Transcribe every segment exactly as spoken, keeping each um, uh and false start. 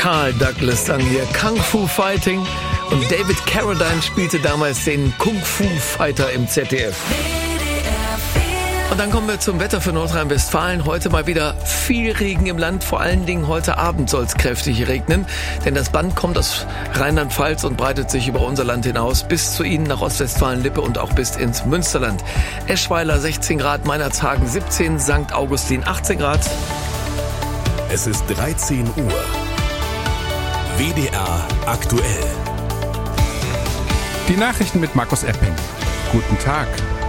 Carl Douglas sang hier Kung Fu Fighting und David Carradine spielte damals den Kung Fu Fighter im Z D F. Und dann kommen wir zum Wetter für Nordrhein-Westfalen. Heute mal wieder viel Regen im Land. Vor allen Dingen heute Abend soll es kräftig regnen. Denn das Band kommt aus Rheinland-Pfalz und breitet sich über unser Land hinaus bis zu Ihnen nach Ostwestfalen-Lippe und auch bis ins Münsterland. Eschweiler sechzehn Grad, Meinerzhagen siebzehn, Sankt Augustin achtzehn Grad. Es ist dreizehn Uhr. W D R aktuell. Die Nachrichten mit Markus Epping. Guten Tag.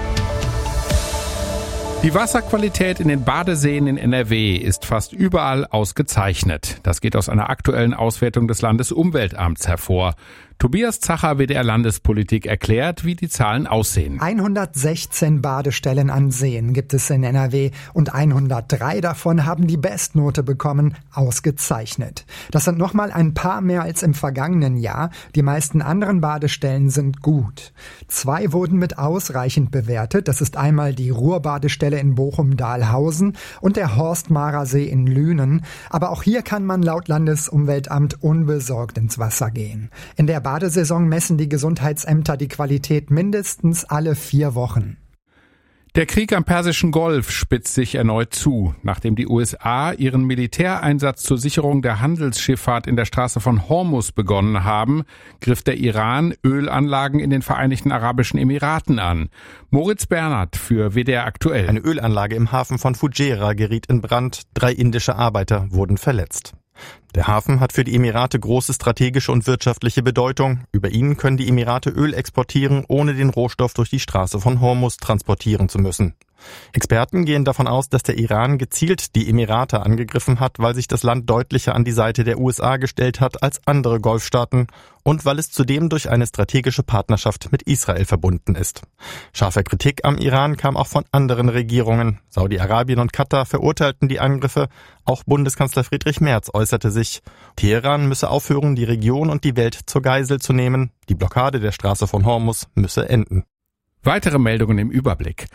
Die Wasserqualität in den Badeseen in N R W ist fast überall ausgezeichnet. Das geht aus einer aktuellen Auswertung des Landesumweltamts hervor. Tobias Zacher, W D R Landespolitik, erklärt, wie die Zahlen aussehen. hundertsechzehn Badestellen an Seen gibt es in N R W und hundertdrei davon haben die Bestnote bekommen, ausgezeichnet. Das sind nochmal ein paar mehr als im vergangenen Jahr. Die meisten anderen Badestellen sind gut. Zwei wurden mit ausreichend bewertet. Das ist einmal die Ruhrbadestelle in Bochum-Dahlhausen und der Horstmarer See in Lünen. Aber auch hier kann man laut Landesumweltamt unbesorgt ins Wasser gehen. In der Badesaison messen die Gesundheitsämter die Qualität mindestens alle vier Wochen. Der Krieg am Persischen Golf spitzt sich erneut zu. Nachdem die U S A ihren Militäreinsatz zur Sicherung der Handelsschifffahrt in der Straße von Hormuz begonnen haben, griff der Iran Ölanlagen in den Vereinigten Arabischen Emiraten an. Moritz Bernhard für W D R aktuell. Eine Ölanlage im Hafen von Fujairah geriet in Brand. Drei indische Arbeiter wurden verletzt. Der Hafen hat für die Emirate große strategische und wirtschaftliche Bedeutung. Über ihn können die Emirate Öl exportieren, ohne den Rohstoff durch die Straße von Hormuz transportieren zu müssen. Experten gehen davon aus, dass der Iran gezielt die Emirate angegriffen hat, weil sich das Land deutlicher an die Seite der U S A gestellt hat als andere Golfstaaten und weil es zudem durch eine strategische Partnerschaft mit Israel verbunden ist. Scharfe Kritik am Iran kam auch von anderen Regierungen. Saudi-Arabien und Katar verurteilten die Angriffe. Auch Bundeskanzler Friedrich Merz äußerte sich. Teheran müsse aufhören, die Region und die Welt zur Geisel zu nehmen. Die Blockade der Straße von Hormuz müsse enden. Weitere Meldungen im Überblick.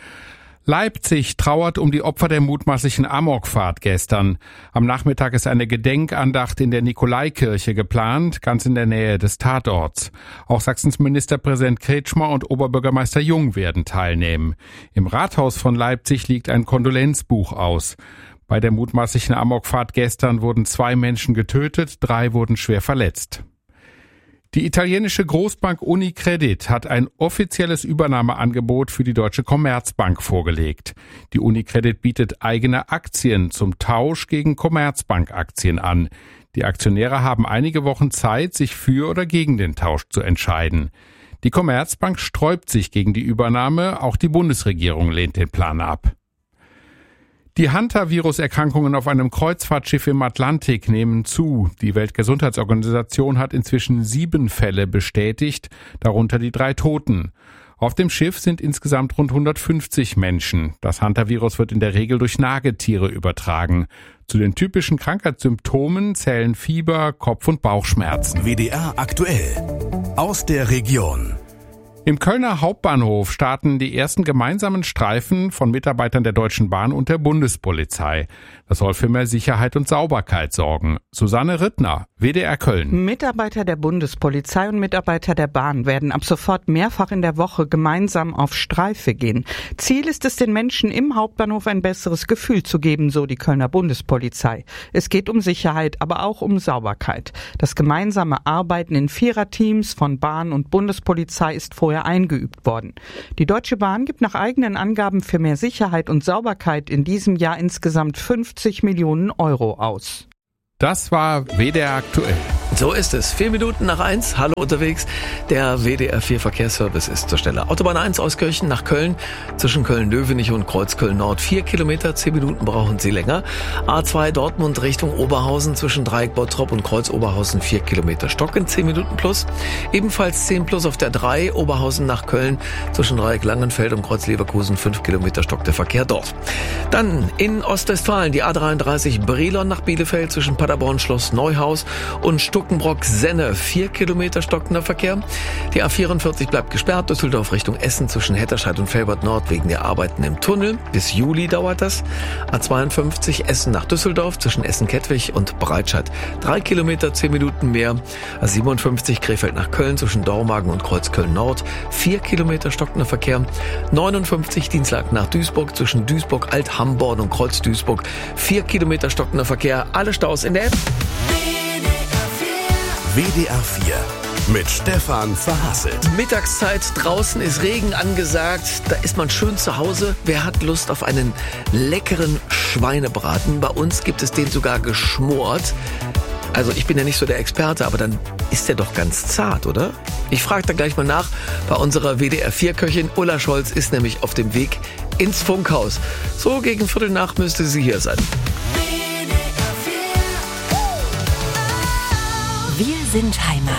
Leipzig trauert um die Opfer der mutmaßlichen Amokfahrt gestern. Am Nachmittag ist eine Gedenkandacht in der Nikolaikirche geplant, ganz in der Nähe des Tatorts. Auch Sachsens Ministerpräsident Kretschmer und Oberbürgermeister Jung werden teilnehmen. Im Rathaus von Leipzig liegt ein Kondolenzbuch aus. Bei der mutmaßlichen Amokfahrt gestern wurden zwei Menschen getötet, drei wurden schwer verletzt. Die italienische Großbank Unicredit hat ein offizielles Übernahmeangebot für die Deutsche Commerzbank vorgelegt. Die Unicredit bietet eigene Aktien zum Tausch gegen Commerzbank-Aktien an. Die Aktionäre haben einige Wochen Zeit, sich für oder gegen den Tausch zu entscheiden. Die Commerzbank sträubt sich gegen die Übernahme, auch die Bundesregierung lehnt den Plan ab. Die Hantavirus-Erkrankungen auf einem Kreuzfahrtschiff im Atlantik nehmen zu. Die Weltgesundheitsorganisation hat inzwischen sieben Fälle bestätigt, darunter die drei Toten. Auf dem Schiff sind insgesamt rund hundertfünfzig Menschen. Das Hantavirus wird in der Regel durch Nagetiere übertragen. Zu den typischen Krankheitssymptomen zählen Fieber, Kopf- und Bauchschmerzen. W D R aktuell. Aus der Region. Im Kölner Hauptbahnhof starten die ersten gemeinsamen Streifen von Mitarbeitern der Deutschen Bahn und der Bundespolizei. Das soll für mehr Sicherheit und Sauberkeit sorgen. Susanne Rittner, W D R Köln. Mitarbeiter der Bundespolizei und Mitarbeiter der Bahn werden ab sofort mehrfach in der Woche gemeinsam auf Streife gehen. Ziel ist es, den Menschen im Hauptbahnhof ein besseres Gefühl zu geben, so die Kölner Bundespolizei. Es geht um Sicherheit, aber auch um Sauberkeit. Das gemeinsame Arbeiten in Viererteams von Bahn und Bundespolizei ist vorher eingeübt worden. Die Deutsche Bahn gibt nach eigenen Angaben für mehr Sicherheit und Sauberkeit in diesem Jahr insgesamt fünfzig Millionen Euro aus. Das war W D R aktuell. So ist es. Vier Minuten nach eins. Hallo unterwegs. Der W D R vier Verkehrsservice ist zur Stelle. Autobahn eins aus Kirchen nach Köln. Zwischen Köln-Löwenich und Kreuzköln-Nord. Vier Kilometer, zehn Minuten brauchen Sie länger. A zwei Dortmund Richtung Oberhausen. Zwischen Dreieck Bottrop und Kreuz Oberhausen. Vier Kilometer Stocken, zehn Minuten plus. Ebenfalls zehn plus auf der drei Oberhausen nach Köln. Zwischen Dreieck Langenfeld und Kreuz Leverkusen. Fünf Kilometer stockt der Verkehr dort. Dann in Ostwestfalen die A dreiunddreißig Brilon nach Bielefeld. Zwischen Paderborn Schloss Neuhaus und Stuck Rockenbrock-Senne, vier Kilometer stockender Verkehr. Die A vierundvierzig bleibt gesperrt, Düsseldorf Richtung Essen zwischen Hetterscheid und Felbert Nord wegen der Arbeiten im Tunnel. Bis Juli dauert das. A zweiundfünfzig Essen nach Düsseldorf zwischen Essen-Kettwig und Breitscheid. Drei Kilometer, zehn Minuten mehr. A siebenundfünfzig Krefeld nach Köln zwischen Dormagen und Kreuzköln Nord. Vier Kilometer stockender Verkehr. neunundfünfzig Dienstag nach Duisburg zwischen Duisburg, Alt-Hamborn und Kreuz-Duisburg. Vier Kilometer stockender Verkehr. Alle Staus in der App. W D R vier mit Stefan Verhasselt. Mittagszeit, draußen ist Regen angesagt, da ist man schön zu Hause. Wer hat Lust auf einen leckeren Schweinebraten? Bei uns gibt es den sogar geschmort. Also ich bin ja nicht so der Experte, aber dann ist der doch ganz zart, oder? Ich frage da gleich mal nach bei unserer W D R vier Köchin. Ulla Scholz ist nämlich auf dem Weg ins Funkhaus. So gegen Viertel nach müsste sie hier sein. Wir sind Heimat.